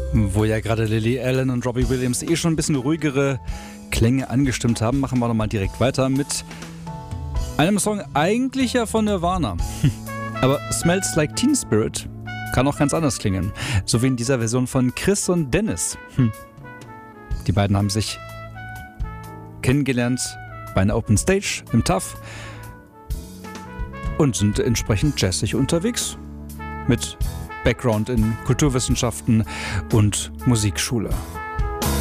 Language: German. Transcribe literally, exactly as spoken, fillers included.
Wo ja gerade Lily Allen und Robbie Williams eh schon ein bisschen ruhigere Klänge angestimmt haben, machen wir nochmal direkt weiter mit einem Song eigentlich ja von Nirvana. Aber Smells Like Teen Spirit kann auch ganz anders klingen. So wie in dieser Version von Chris und Dennis. Hm. Die beiden haben sich kennengelernt bei einer Open Stage im T A F und sind entsprechend jazzig unterwegs. Mit Background in Kulturwissenschaften und Musikschule.